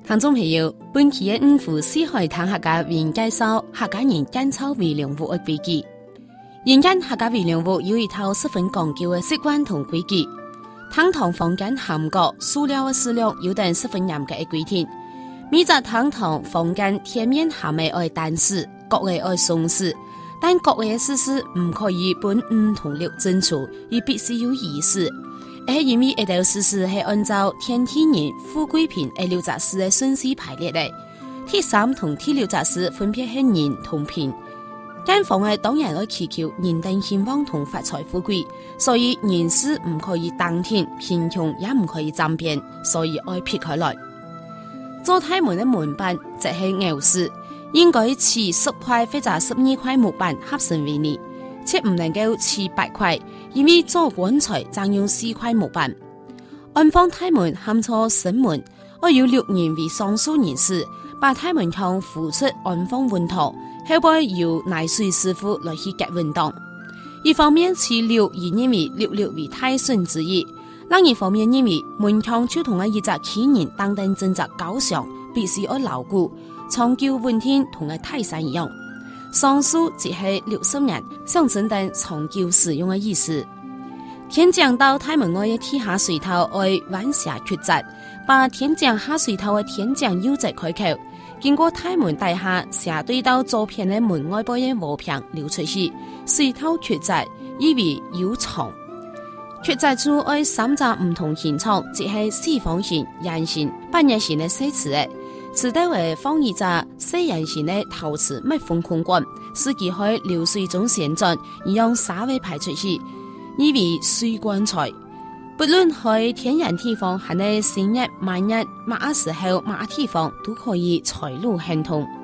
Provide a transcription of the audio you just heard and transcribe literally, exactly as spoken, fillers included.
聽眾朋友，本期嘅五湖四海談客家為介紹客家人間草為良戶嘅規矩。人間客家為良戶有一套十分講究嘅習慣同規矩。堂堂房間含角塑料嘅數量有等十分嚴格嘅規定。每隻堂堂房間天面含嘅愛單詞，各嘅愛鬆詞，但各嘅事實唔可以本唔同六正處，而必須有意思。係因為一道事實係按照天體人富貴平誒六隻事嘅順序排列嘅，第三同第六隻事分別係人同平。間房嘅當然要祈求人等興旺同發財富貴，所以人事唔可以當天，貧窮也唔可以爭辯，所以愛撇開來。做太門嘅門板即係牛屎，應該持十塊或者十二塊木板合成為泥。且唔能夠持八塊，因為做棺材爭用四塊木板。安放太門喊錯神門，我有六人為上數人士，把太門腔扶出安放穩妥，後背由泥水師傅來去夾穩當。一方面持六而認為六六為太順之意，另一方面認為門腔就同一隻企人當等正隻高尚，必須要牢固，長久穩定同個泰山一樣。上數即係六十年，象徵等長久使用嘅意思。天井到太門外嘅地下水頭愛彎下曲折，把天井下水頭嘅天井右側開口，經過太門底下斜對到左邊嘅門外部嘅和平流出去，水頭曲折，以為有蟲。曲折處愛三隻唔同形狀，即係四方形、圓形、半月形嘅四詞嘅。此地為放一隻四人形的陶瓷密封空管，使其喺流水中旋轉，而用沙位排出去，以為水棺材。不論喺天然地方，還係新日、滿日、乜嘢時候、乜嘢地方，都可以財路亨通。